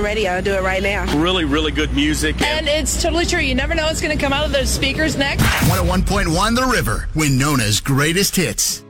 radio. I'll do it right now. Really, really good music. And it's totally true. You never know what's going to come out of those speakers next. 101.1 The River, Winona's greatest hits.